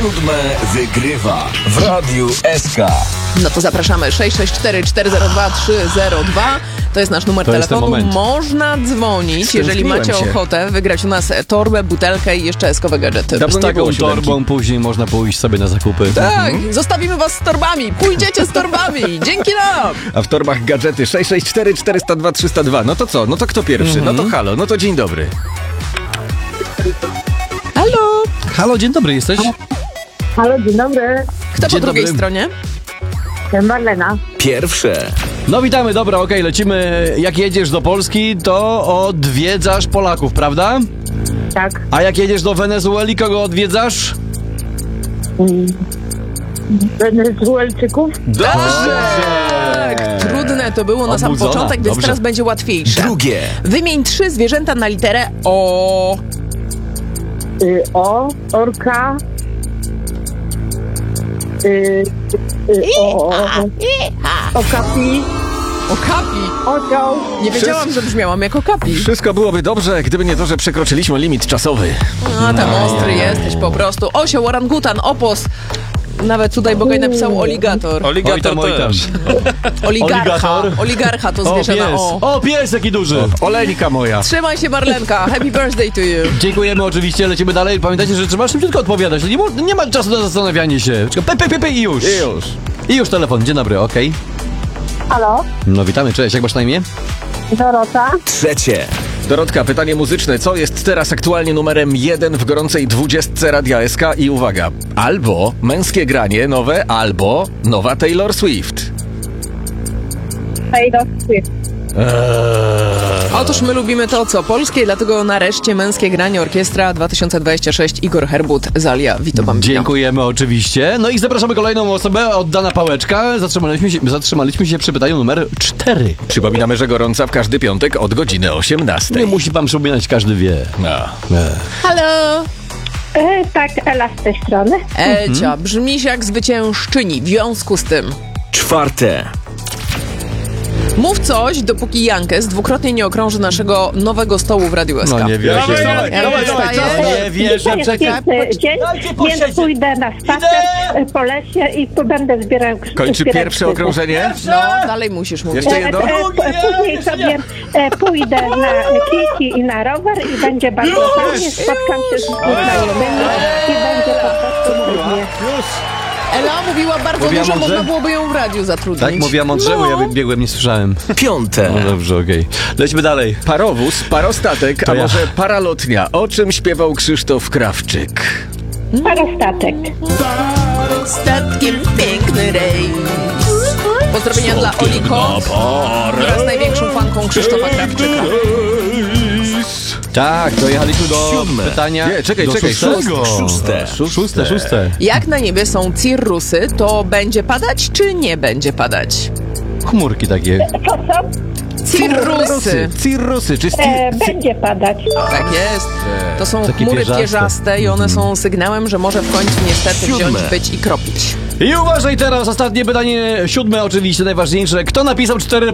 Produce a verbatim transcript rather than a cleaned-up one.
Siódme wygrywa w Radiu S K. No to zapraszamy. sześć sześć cztery cztery zero dwa trzy zero dwa. To jest nasz numer to telefonu. Można dzwonić, jeżeli macie się. ochotę wygrać u nas torbę, butelkę i jeszcze eskowe gadżety. Z taką torbą później można pójść sobie na zakupy. Tak, mhm. Zostawimy was z torbami. Pójdziecie z torbami. Dzięki nam. A w torbach gadżety sześć sześć cztery cztery zero dwa trzy zero dwa. No to co? No to kto pierwszy? Mhm. No to halo, no to dzień dobry. Halo. Halo, dzień dobry, jesteś? Halo, dzień dobry. Kto Dzień po drugiej dobry. stronie? Marlena. Pierwsze. No witamy, dobra, okej, lecimy. Jak jedziesz do Polski, to odwiedzasz Polaków, prawda? Tak. A jak jedziesz do Wenezueli, kogo odwiedzasz? Wenezuelczyków. Dobrze! Tak, trudne to było na sam Obudzona. początek, więc Dobrze. teraz będzie łatwiejsze. Drugie. Wymień trzy zwierzęta na literę O. Y, o, orka. Y, y, o, o, okapi. Okapi. Osioł. Nie wiedziałam, że brzmiałam jako kapi. Wszystko byłoby dobrze, gdyby nie to, że przekroczyliśmy limit czasowy. A tam ostry jesteś po prostu. Osioł, orangutan, opos. Nawet tutaj Bogaj napisał oligator. Oj tam, oj tam. Oligarcha. Oligator. Oligarcha to O, zwierzę na pies. O. O, pies jaki duży. Oleńka moja. Trzymaj się, Marlenka. Happy birthday to you. Dziękujemy oczywiście, lecimy dalej. Pamiętajcie, że trzeba szybciutko odpowiadać. Nie, mo- nie ma czasu na zastanawianie się. Pe, pe, pe, pe, i już. I już. I już telefon, dzień dobry, okej. Halo, No witamy, cześć, jak masz na imię? Dorota. Trzecie. Dorotka, pytanie muzyczne. Co jest teraz aktualnie numerem jeden w gorącej dwudziestce Radia S K? I uwaga, albo męskie granie nowe, albo nowa Taylor Swift. Taylor Swift. Otóż my lubimy to, co polskie, dlatego nareszcie męskie granie orkiestra dwa tysiące dwadzieścia sześć. Igor Herbut, Zalia, Vito Bambino. Dziękujemy oczywiście. No i zapraszamy kolejną osobę, oddana pałeczka. Zatrzymaliśmy się, zatrzymaliśmy się przy pytaniu numer cztery. Przypominamy, że gorąca w każdy piątek od godziny osiemnastej. Nie musi pan przypominać, każdy wie. No. Halo! E, tak, Ela z tej strony. Ecia, brzmisz jak zwyciężczyni, w związku z tym. Czwarte. Mów coś, dopóki Jankes dwukrotnie nie okrąży naszego nowego stołu w Radiu S K. No nie wierzę. Dawaj, dawaj, dawaj, dawaj, dawaj. Nie wierzę, To jest czekaj. piękny dzień, więc pójdę na spacer e, po lesie i tu będę zbierał grzyby. Kończy zbierać pierwsze grzyby. okrążenie? No, dalej musisz mówić. Jeszcze E, jedno? e, p- później sobie e, pójdę na kijki i na rower i będzie bardzo fajnie, spotkam się z znajomymi i będzie po prostu miłe. Ela mówiła bardzo Mówiła dużo, mądrze? można byłoby ją w radiu zatrudnić. Tak, mówiła mądrze, bo ja biegłem, nie słyszałem. Piąte. No dobrze, okej. Lećmy dalej. Parowóz, parostatek, To a ja. może paralotnia? O czym śpiewał Krzysztof Krawczyk? Parostatek. Statkiem piękny rejs. Pozdrowienia dla Oli Kot wraz z największą fanką Krzysztofa Krawczyka. Tak, dojechaliśmy do Siódme. pytania. Nie, czekaj, do czekaj, szóstego. Szóste. Szóste, szóste. Jak na niebie są cirrusy, to będzie padać czy nie będzie padać? Chmurki takie. Co są? Cirrusy. Cirrusy, czy E, sti- będzie padać. Tak jest. To są Takie chmury pierzaste. pierzaste i one są sygnałem, że może w końcu niestety wziąć, Siódme. być i kropić. I uważaj teraz, ostatnie pytanie, siódme oczywiście, najważniejsze. Kto napisał cztery